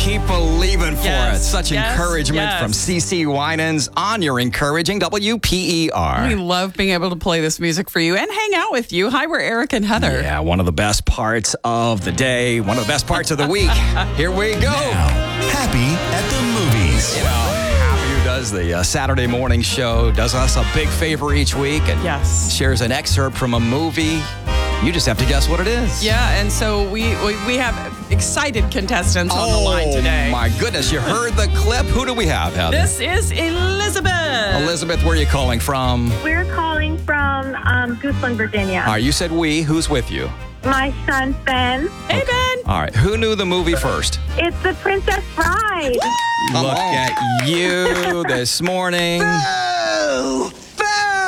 keep believing for Yes, it. Such yes, encouragement yes. from CeCe Winans on your encouraging WPER. We love being able to play this music for you and hang out with you. Hi, we're Eric and Heather. Yeah, one of the best parts of the day, one of the best parts of the week. Here we go. Happy at the movies. You know, Happy, who does the Saturday morning show, does us a big favor each week and Yes. shares an excerpt from a movie. You just have to guess what it is. Yeah, and so we have excited contestants on the line today. Oh, my goodness. You heard the clip. Who do we have, Heather? This is Elizabeth. Elizabeth, where are you calling from? We're calling from Gooseland, Virginia. All right, you said we. Who's with you? My son, Ben. Hey, Ben. All right, who knew the movie first? It's The Princess Bride. Look at you this morning. Boo! Boo!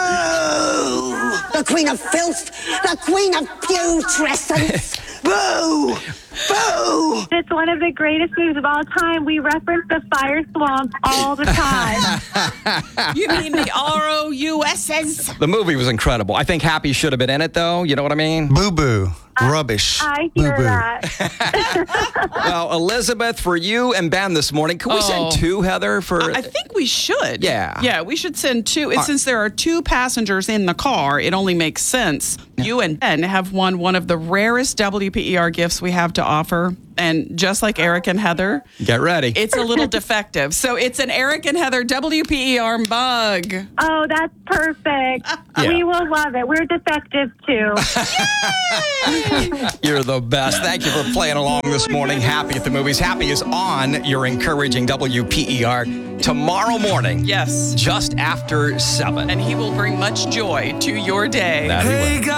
The queen of filth, the queen of putrescence. Boo! Boo! It's one of the greatest movies of all time. We reference the fire swamp all the time. You mean the ROUSs? The movie was incredible. I think Happy should have been in it, though. You know what I mean? Boo boo. Rubbish. I hear Boo-boo. that. Well, Elizabeth, for you and Ben this morning, can we send two, Heather? For I think we should. Yeah. Yeah, we should send two. And since there are two passengers in the car, it only makes sense. You and Ben have won one of the rarest WPER gifts we have to offer. And just like Eric and Heather, Get ready. it's a little defective. So it's an Eric and Heather WPER mug. Oh, that's perfect. Yeah. We will love it. We're defective, too. You're the best. Thank you for playing along this morning. Happy at the movies. Happy is on your encouraging WPER tomorrow morning. Yes. Just after 7. And he will bring much joy to your day. That he will.